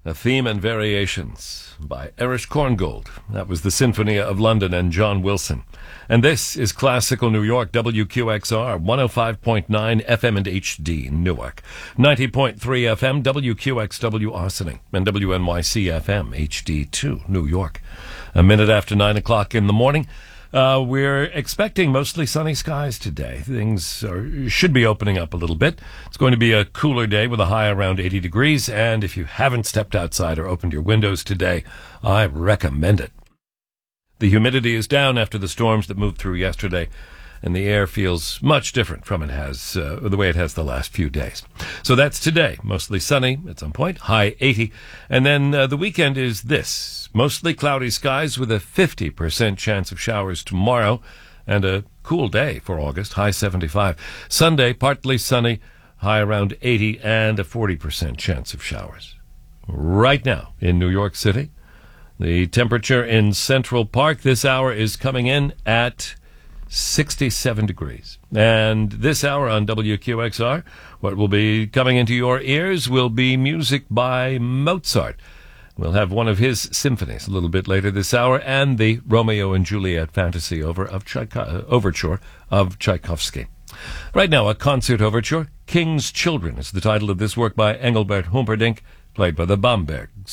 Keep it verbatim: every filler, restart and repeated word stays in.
A Theme and Variations by Erich Korngold. That was the Symphony of London and John Wilson. And this is Classical New York, W Q X R, one oh five point nine F M and H D, Newark, ninety point three F M, W Q X W, Ossining, and W N Y C F M, H D two, New York. A minute after nine o'clock in the morning. Uh, we're expecting mostly sunny skies today. Things are, should be opening up a little bit. It's going to be a cooler day with a high around eighty degrees, and if you haven't stepped outside or opened your windows today, I recommend it. The humidity is down after the storms that moved through yesterday, and the air feels much different from it has uh, the way it has the last few days. So that's today. Mostly sunny at some point, high eighty. And then uh, the weekend is this. Mostly cloudy skies with a fifty percent chance of showers tomorrow, and a cool day for August, high seventy-five. Sunday, partly sunny, high around eighty, and a forty percent chance of showers. Right now in New York City, the temperature in Central Park this hour is coming in at sixty-seven degrees. And this hour on W Q X R, what will be coming into your ears will be music by Mozart. We'll have one of his symphonies a little bit later this hour, and the Romeo and Juliet fantasy over of Tchaiko- overture of Tchaikovsky. Right now, a concert overture, King's Children, is the title of this work by Engelbert Humperdinck, played by the Bamberg